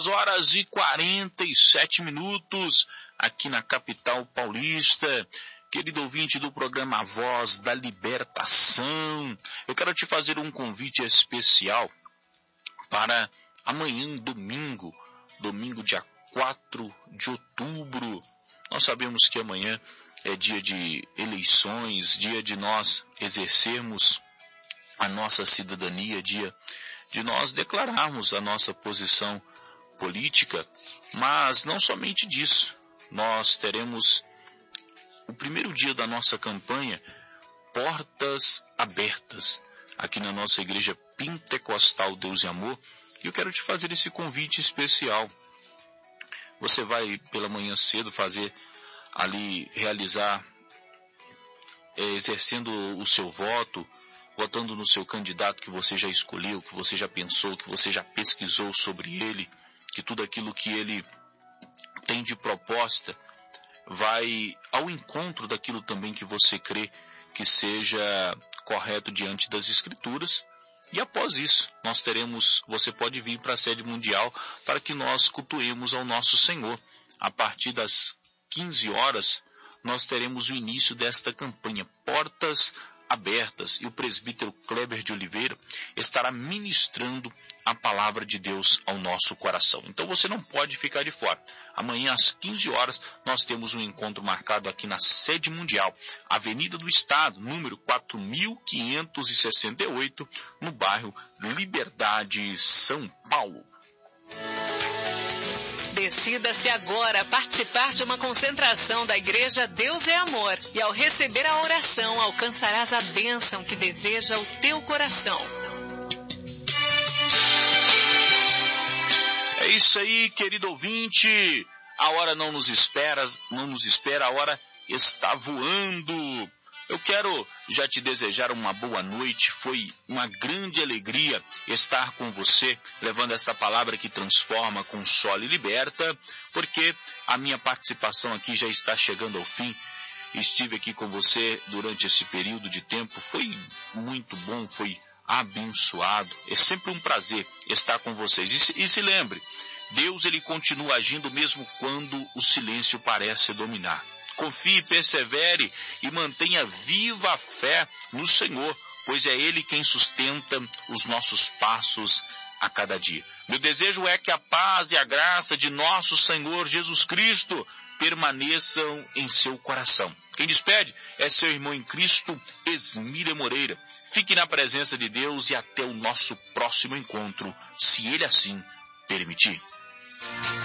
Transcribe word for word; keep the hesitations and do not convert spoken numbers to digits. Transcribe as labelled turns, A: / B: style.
A: duas horas e quarenta e sete minutos aqui na capital paulista. Querido ouvinte do programa A Voz da Libertação, eu quero te fazer um convite especial para amanhã, domingo, domingo dia quatro de outubro. Nós sabemos que amanhã é dia de eleições, dia de nós exercermos a nossa cidadania, dia de nós declararmos a nossa posição política, mas não somente disso. Nós teremos o primeiro dia da nossa campanha, Portas Abertas, aqui na nossa igreja Pentecostal Deus e Amor, e eu quero te fazer esse convite especial. Você vai pela manhã cedo fazer ali, realizar, é, exercendo o seu voto, votando no seu candidato que você já escolheu, que você já pensou, que você já pesquisou sobre ele, que tudo aquilo que ele tem de proposta vai ao encontro daquilo também que você crê que seja correto diante das Escrituras. E após isso, nós teremos, você pode vir para a sede mundial para que nós cultuemos ao nosso Senhor. A partir das quinze horas, nós teremos o início desta campanha, Portas Abertas, e o presbítero Kleber de Oliveira estará ministrando a palavra de Deus ao nosso coração. Então você não pode ficar de fora. Amanhã às quinze horas nós temos um encontro marcado aqui na sede mundial, Avenida do Estado, número quatro mil quinhentos e sessenta e oito, no bairro Liberdade, São Paulo.
B: Decida-se agora participar de uma concentração da Igreja Deus é Amor, e ao receber a oração alcançarás a bênção que deseja o teu coração.
A: É isso aí, querido ouvinte. A hora não nos espera, não nos espera, a hora está voando. Eu quero já te desejar uma boa noite. Foi uma grande alegria estar com você, levando esta palavra que transforma, consola e liberta, porque a minha participação aqui já está chegando ao fim. Estive aqui com você durante esse período de tempo. Foi muito bom, foi abençoado. É sempre um prazer estar com vocês. E se, e se lembre, Deus ele continua agindo mesmo quando o silêncio parece dominar. Confie, persevere e mantenha viva a fé no Senhor, pois é Ele quem sustenta os nossos passos a cada dia. Meu desejo é que a paz e a graça de nosso Senhor Jesus Cristo permaneçam em seu coração. Quem despede é seu irmão em Cristo, Esmília Moreira. Fique na presença de Deus e até o nosso próximo encontro, se Ele assim permitir.